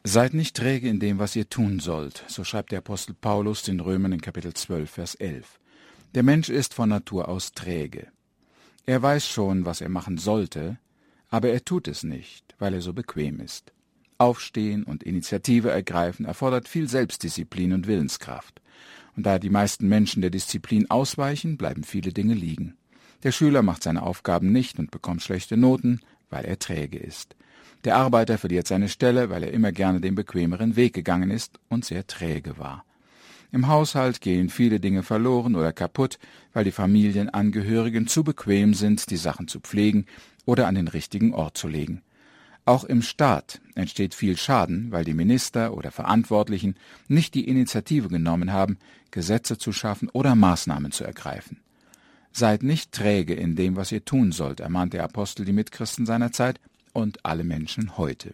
Seid nicht träge in dem, was ihr tun sollt, so schreibt der Apostel Paulus den Römern in Kapitel 12, Vers 11. Der Mensch ist von Natur aus träge. Er weiß schon, was er machen sollte, aber er tut es nicht, weil er so bequem ist. Aufstehen und Initiative ergreifen erfordert viel Selbstdisziplin und Willenskraft. Und da die meisten Menschen der Disziplin ausweichen, bleiben viele Dinge liegen. Der Schüler macht seine Aufgaben nicht und bekommt schlechte Noten, weil er träge ist. Der Arbeiter verliert seine Stelle, weil er immer gerne den bequemeren Weg gegangen ist und sehr träge war. Im Haushalt gehen viele Dinge verloren oder kaputt, weil die Familienangehörigen zu bequem sind, die Sachen zu pflegen oder an den richtigen Ort zu legen. Auch im Staat entsteht viel Schaden, weil die Minister oder Verantwortlichen nicht die Initiative genommen haben, Gesetze zu schaffen oder Maßnahmen zu ergreifen. Seid nicht träge in dem, was ihr tun sollt, ermahnt der Apostel die Mitchristen seiner Zeit und alle Menschen heute.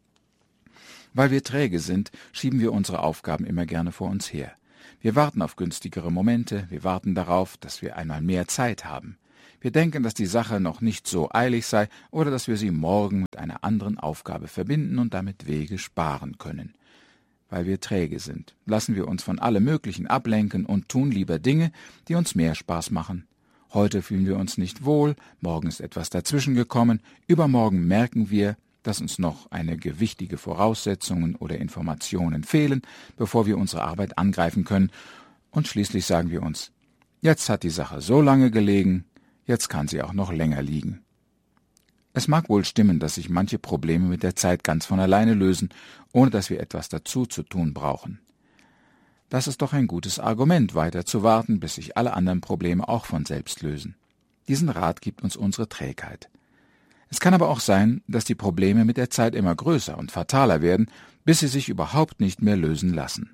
Weil wir träge sind, schieben wir unsere Aufgaben immer gerne vor uns her. Wir warten auf günstigere Momente, wir warten darauf, dass wir einmal mehr Zeit haben. Wir denken, dass die Sache noch nicht so eilig sei oder dass wir sie morgen mit einer anderen Aufgabe verbinden und damit Wege sparen können. Weil wir träge sind, lassen wir uns von allem Möglichen ablenken und tun lieber Dinge, die uns mehr Spaß machen. Heute fühlen wir uns nicht wohl, morgen ist etwas dazwischen gekommen, übermorgen merken wir, dass uns noch einige wichtige Voraussetzungen oder Informationen fehlen, bevor wir unsere Arbeit angreifen können, und schließlich sagen wir uns, jetzt hat die Sache so lange gelegen, jetzt kann sie auch noch länger liegen. Es mag wohl stimmen, dass sich manche Probleme mit der Zeit ganz von alleine lösen, ohne dass wir etwas dazu zu tun brauchen. Das ist doch ein gutes Argument, weiter zu warten, bis sich alle anderen Probleme auch von selbst lösen. Diesen Rat gibt uns unsere Trägheit. Es kann aber auch sein, dass die Probleme mit der Zeit immer größer und fataler werden, bis sie sich überhaupt nicht mehr lösen lassen.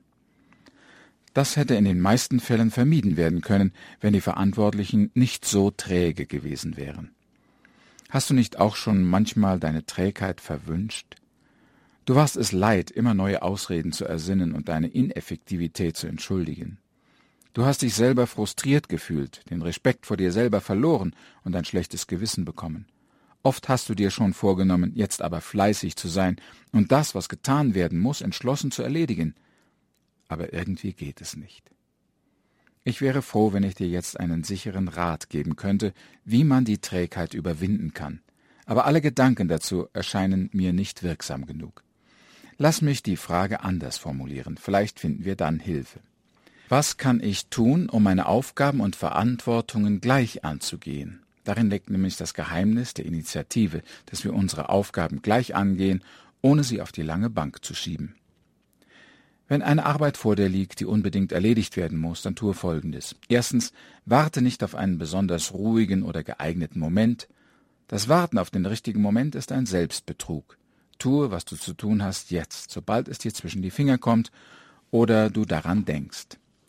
Das hätte in den meisten Fällen vermieden werden können, wenn die Verantwortlichen nicht so träge gewesen wären. Hast du nicht auch schon manchmal deine Trägheit verwünscht? Du warst es leid, immer neue Ausreden zu ersinnen und deine Ineffektivität zu entschuldigen. Du hast dich selber frustriert gefühlt, den Respekt vor dir selber verloren und ein schlechtes Gewissen bekommen. Oft hast du dir schon vorgenommen, jetzt aber fleißig zu sein und das, was getan werden muss, entschlossen zu erledigen. Aber irgendwie geht es nicht. Ich wäre froh, wenn ich dir jetzt einen sicheren Rat geben könnte, wie man die Trägheit überwinden kann. Aber alle Gedanken dazu erscheinen mir nicht wirksam genug. Lass mich die Frage anders formulieren, vielleicht finden wir dann Hilfe. Was kann ich tun, um meine Aufgaben und Verantwortungen gleich anzugehen? Darin liegt nämlich das Geheimnis der Initiative, dass wir unsere Aufgaben gleich angehen, ohne sie auf die lange Bank zu schieben. Wenn eine Arbeit vor dir liegt, die unbedingt erledigt werden muss, dann tue Folgendes. Erstens, warte nicht auf einen besonders ruhigen oder geeigneten Moment. Das Warten auf den richtigen Moment ist ein Selbstbetrug. Tue, was du zu tun hast, jetzt, sobald es dir zwischen die Finger kommt oder du daran denkst.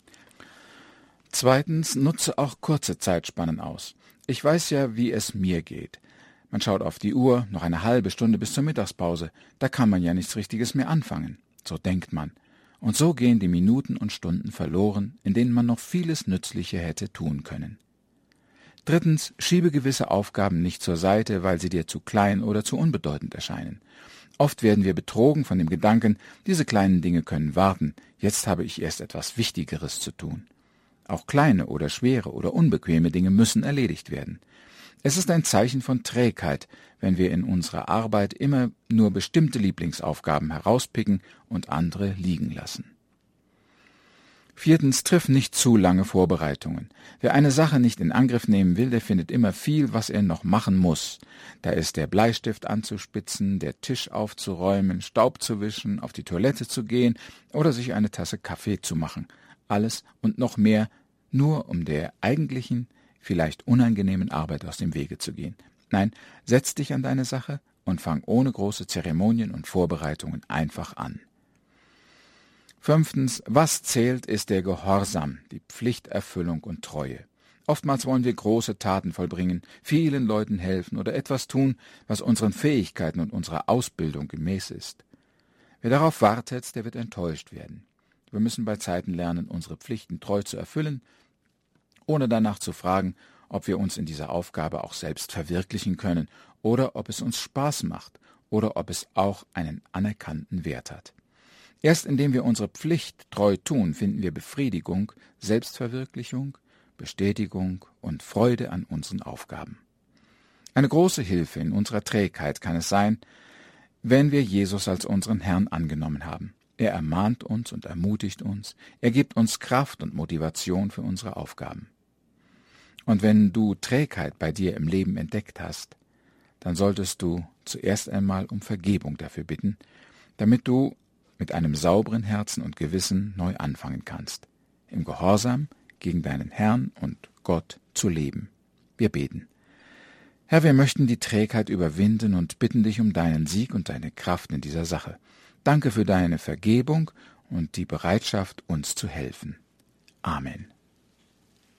Zweitens, nutze auch kurze Zeitspannen aus. Ich weiß ja, wie es mir geht. Man schaut auf die Uhr, noch eine halbe Stunde bis zur Mittagspause. Da kann man ja nichts Richtiges mehr anfangen. So denkt man. Und so gehen die Minuten und Stunden verloren, in denen man noch vieles Nützliche hätte tun können. Drittens, schiebe gewisse Aufgaben nicht zur Seite, weil sie dir zu klein oder zu unbedeutend erscheinen. Oft werden wir betrogen von dem Gedanken, diese kleinen Dinge können warten, jetzt habe ich erst etwas Wichtigeres zu tun. Auch kleine oder schwere oder unbequeme Dinge müssen erledigt werden. Es ist ein Zeichen von Trägheit, wenn wir in unserer Arbeit immer nur bestimmte Lieblingsaufgaben herauspicken und andere liegen lassen. Viertens, triff nicht zu lange Vorbereitungen. Wer eine Sache nicht in Angriff nehmen will, der findet immer viel, was er noch machen muss. Da ist der Bleistift anzuspitzen, der Tisch aufzuräumen, Staub zu wischen, auf die Toilette zu gehen oder sich eine Tasse Kaffee zu machen. Alles und noch mehr, nur um der eigentlichen, vielleicht unangenehmen Arbeit aus dem Wege zu gehen. Nein, setz dich an deine Sache und fang ohne große Zeremonien und Vorbereitungen einfach an. Fünftens, was zählt, ist der Gehorsam, die Pflichterfüllung und Treue. Oftmals wollen wir große Taten vollbringen, vielen Leuten helfen oder etwas tun, was unseren Fähigkeiten und unserer Ausbildung gemäß ist. Wer darauf wartet, der wird enttäuscht werden. Wir müssen bei Zeiten lernen, unsere Pflichten treu zu erfüllen, ohne danach zu fragen, ob wir uns in dieser Aufgabe auch selbst verwirklichen können oder ob es uns Spaß macht oder ob es auch einen anerkannten Wert hat. Erst indem wir unsere Pflicht treu tun, finden wir Befriedigung, Selbstverwirklichung, Bestätigung und Freude an unseren Aufgaben. Eine große Hilfe in unserer Trägheit kann es sein, wenn wir Jesus als unseren Herrn angenommen haben. Er ermahnt uns und ermutigt uns, er gibt uns Kraft und Motivation für unsere Aufgaben. Und wenn du Trägheit bei dir im Leben entdeckt hast, dann solltest du zuerst einmal um Vergebung dafür bitten, damit du mit einem sauberen Herzen und Gewissen neu anfangen kannst, im Gehorsam gegen deinen Herrn und Gott zu leben. Wir beten. Herr, wir möchten die Trägheit überwinden und bitten dich um deinen Sieg und deine Kraft in dieser Sache. Danke für deine Vergebung und die Bereitschaft, uns zu helfen. Amen.